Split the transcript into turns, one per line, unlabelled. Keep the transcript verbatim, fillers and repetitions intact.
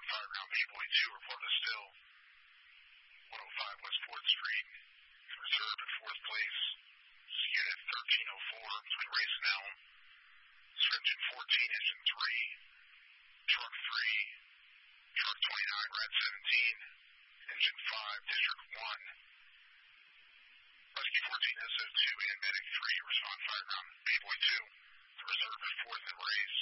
Fireground B-Boy two, report a still. one oh five West fourth Street. Reserve at fourth place. Skid at thirteen oh four between race and Elm. Engine fourteen, engine three. Truck three. Truck twenty-nine, Rat seventeen. Engine five, District one. Rescue fourteen, S O two, and Medic three, respond Fireground B-Boy two. The reserve at fourth and race.